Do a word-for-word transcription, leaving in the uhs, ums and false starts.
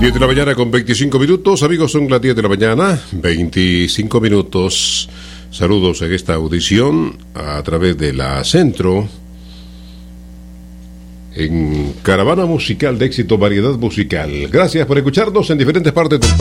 diez de la mañana con veinticinco minutos. Amigos, son las diez de la mañana, veinticinco minutos. Saludos en esta audición a través de la Centro. En Caravana Musical de Éxito, Variedad Musical. Gracias por escucharnos en diferentes partes del país.